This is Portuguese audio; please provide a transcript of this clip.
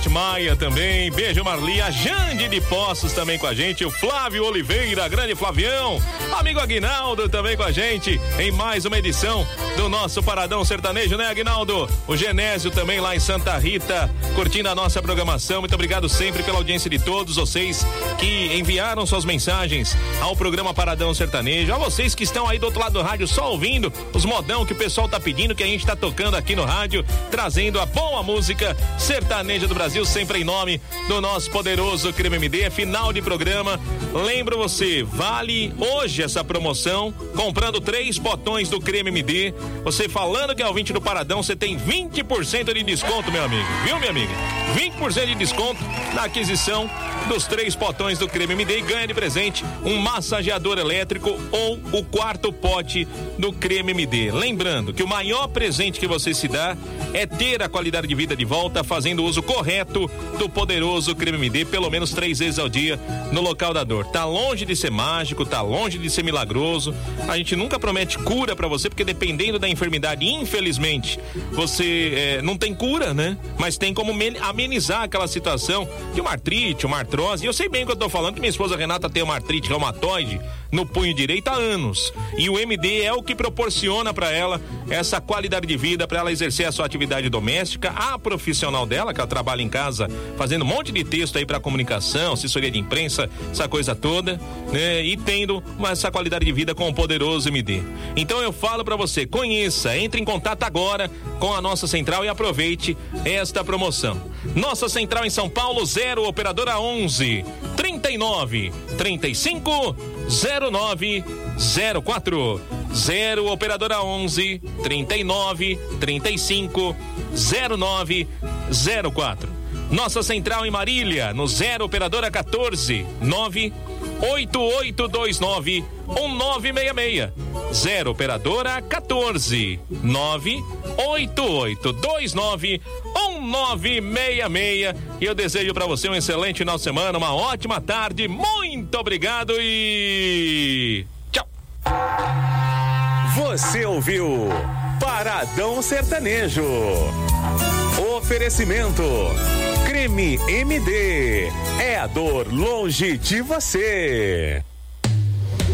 Maia também, beijo Marli, a Jande de Poços também com a gente, o Flávio Oliveira, grande Flavião, amigo Aguinaldo também com a gente, em mais uma edição do nosso Paradão Sertanejo, né, Aguinaldo? O Genésio também lá em Santa Rita, curtindo a nossa programação. Muito obrigado sempre pela audiência de todos vocês que enviaram suas mensagens ao programa Paradão Sertanejo, a vocês que estão aí do outro lado do rádio só ouvindo os modão que o pessoal tá pedindo, que a gente tá tocando aqui no rádio, trazendo a boa música sertaneja do Brasil, sempre em nome do nosso poderoso Creme MD. Final de programa, lembro você, vale hoje essa promoção, comprando 3 potões do Creme MD, você falando que é ouvinte do Paradão, você tem 20% de desconto, meu amigo, viu, minha amiga? 20% de desconto na aquisição dos 3 potões do Creme MD e ganha de presente um massageador elétrico ou o 4º pote do Creme MD. Lembrando que o maior presente que você se dá é ter a qualidade de vida de volta, fazendo o uso correto do poderoso Creme MD, pelo menos 3 vezes ao dia no local da dor. Tá longe de ser mágico, tá longe de ser milagroso, a gente nunca promete cura pra você, porque dependendo da enfermidade, infelizmente, você não tem cura, né? Mas tem como amenizar aquela situação de uma artrite, uma artrose. E eu sei bem o que eu tô falando, que minha esposa Renata tem uma artrite reumatoide no punho direito há anos, e o MD é o que proporciona para ela essa qualidade de vida, para ela exercer a sua atividade doméstica, a profissional dela, que ela trabalha em casa fazendo um monte de texto aí para comunicação, assessoria de imprensa, essa coisa toda, né? E tendo essa qualidade de vida com o poderoso MD. Então eu falo para você, conheça, entre em contato agora com a nossa central e aproveite esta promoção. Nossa central em São Paulo, 0 operadora 11 39 35 09 04, 0 operadora 11 39 35 09 04. Nossa central em Marília, no 0 operadora 14 9 8829 1966, 0 operadora 14 9 8829 1966. E eu desejo para você um excelente final de semana, uma ótima tarde, muito obrigado e tchau. Você ouviu Paradão Sertanejo. Oferecimento Creme MD, é a dor longe de você.